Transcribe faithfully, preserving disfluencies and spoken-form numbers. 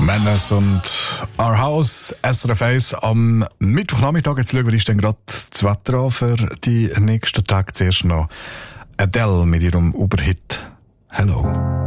Manners und Our House, S R F eins am Mittwochnachmittag. Jetzt schauen wir uns dann gerade das Wetter an für die nächsten Tage. Zuerst noch Adele mit ihrem Uber-Hit Hello.